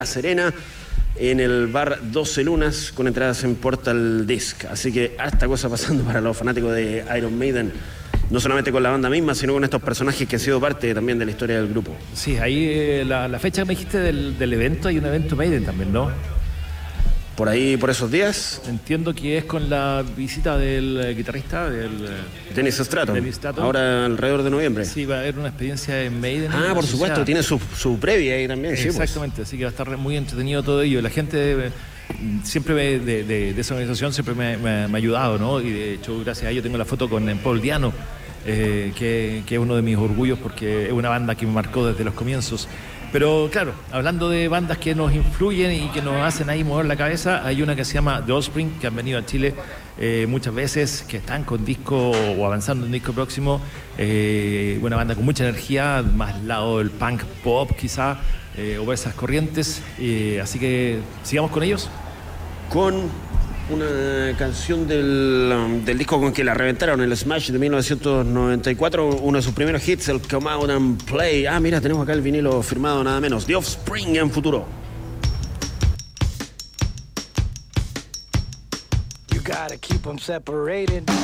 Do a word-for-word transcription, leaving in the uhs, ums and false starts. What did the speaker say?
Serena en el bar doce Lunas con entradas en Portal Disc. Así que hasta cosa pasando para los fanáticos de Iron Maiden, no solamente con la banda misma, sino con estos personajes que han sido parte también de la historia del grupo. Sí, ahí eh, la, la fecha que me dijiste del, del evento, hay un evento Maiden también, ¿no? Por ahí, por esos días. Entiendo que es con la visita del eh, guitarrista, del... Dennis Stratton. Dennis Stratton. Ahora alrededor de noviembre. Sí, va a haber una experiencia en Maiden. Ah, por supuesto, tiene su, su previa ahí también. Exactamente, sí, pues. Así que va a estar muy entretenido todo ello. La gente eh, siempre me, de, de, de esa organización siempre me, me, me ha ayudado, ¿no? Y de hecho, gracias a ello tengo la foto con Paul Diano, eh, que, que es uno de mis orgullos porque es una banda que me marcó desde los comienzos. Pero claro, hablando de bandas que nos influyen y que nos hacen ahí mover la cabeza, hay una que se llama The Offspring, que han venido a Chile eh, muchas veces, que están con disco o avanzando en disco próximo. Eh, una banda con mucha energía, más lado del punk pop quizá, eh, o esas corrientes. Eh, así que sigamos con ellos. Con una canción del, um, del disco con que la reventaron, el Smash de mil novecientos noventa y cuatro, uno de sus primeros hits, el Come Out and Play. Ah, mira, tenemos acá el vinilo firmado nada menos. The Offspring en futuro. You gotta keep them separated.